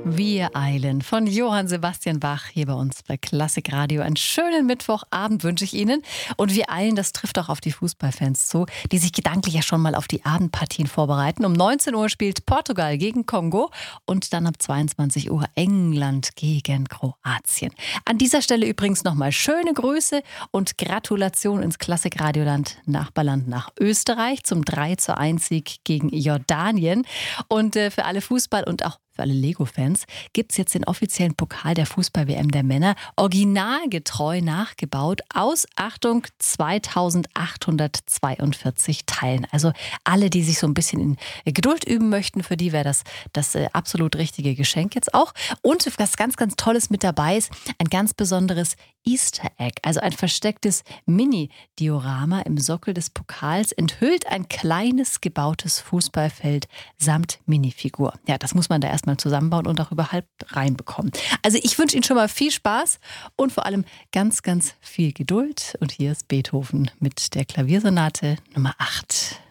Wir eilen von Johann Sebastian Bach hier bei uns bei Klassik Radio. Einen schönen Mittwochabend wünsche ich Ihnen. Und wir eilen, das trifft auch auf die Fußballfans zu, die sich gedanklich ja schon mal auf die Abendpartien vorbereiten. Um 19 Uhr spielt Portugal gegen Kongo und dann ab 22 Uhr England gegen Kroatien. An dieser Stelle übrigens nochmal schöne Grüße und Gratulation ins Klassik Radioland Nachbarland nach Österreich zum 3:1 Sieg gegen Jordanien. Und für alle Fußball- und auch für alle Lego-Fans gibt es jetzt den offiziellen Pokal der Fußball-WM der Männer, originalgetreu nachgebaut, aus, Achtung, 2842 Teilen. Also alle, die sich so ein bisschen in Geduld üben möchten, für die wäre das absolut richtige Geschenk jetzt auch. Und was ganz, ganz Tolles mit dabei ist, ein ganz besonderes Easter Egg, also ein verstecktes Mini-Diorama im Sockel des Pokals, enthüllt ein kleines gebautes Fußballfeld samt Minifigur. Ja, das muss man da erstmal zusammenbauen und auch überhaupt reinbekommen. Also ich wünsche Ihnen schon mal viel Spaß und vor allem ganz, ganz viel Geduld. Und hier ist Beethoven mit der Klaviersonate Nummer 8.